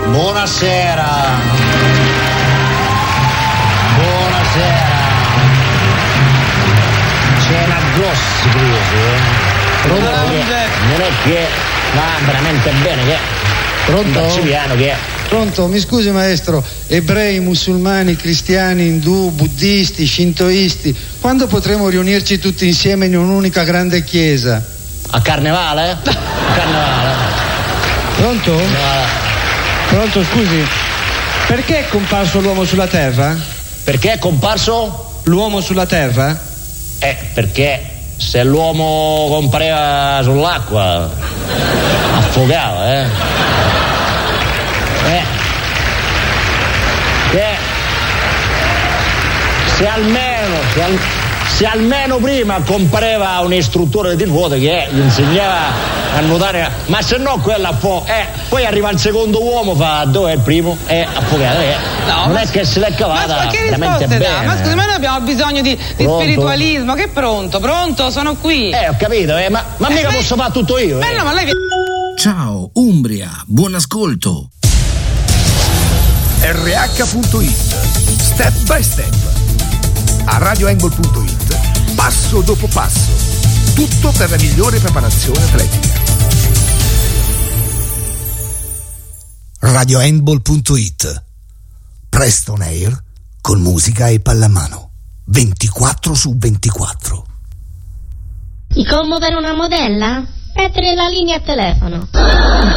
Buonasera. Buonasera. C'è una grossa crisi, Pronto? Non è che va veramente bene, che Pronto? piano che Pronto, mi scusi maestro, ebrei, musulmani, cristiani, indù, buddisti, shintoisti, quando potremo riunirci tutti insieme in un'unica grande chiesa? a Carnevale? A Carnevale. Pronto? Pronto, scusi, perché è comparso l'uomo sulla terra? Perché è comparso? L'uomo sulla terra? Perché se l'uomo compareva sull'acqua affogava, se almeno prima compareva un istruttore di nuoto che gli insegnava a nuotare, ma se no quella poi arriva il secondo uomo, fa dove è il primo? Affogato, No, non è che se l'è cavata ma che veramente risposte dà? bene. Ma scusi, ma noi abbiamo bisogno di spiritualismo. Che pronto, sono qui. Ho capito, ma mica posso fare tutto io. No, ma lei Ciao Umbria, buon ascolto. RH.it, step by step. A radioangle.it, passo dopo passo. Tutto per la migliore preparazione atletica. radiohandball.it, presto on air con musica e pallamano 24/24. Ti commo per una modella? Mettere la linea a telefono.